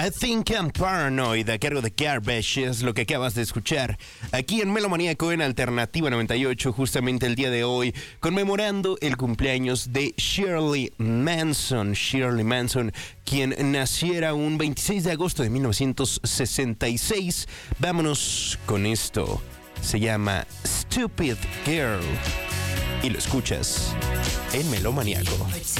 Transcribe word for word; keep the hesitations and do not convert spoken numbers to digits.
I Think I'm Paranoid, a cargo de Garbage, es lo que acabas de escuchar aquí en Melomaníaco en Alternativa noventa y ocho, justamente el día de hoy, conmemorando el cumpleaños de Shirley Manson. Shirley Manson, quien naciera un veintiséis de agosto de mil novecientos sesenta y seis. Vámonos con esto. Se llama Stupid Girl y lo escuchas en Melomaníaco.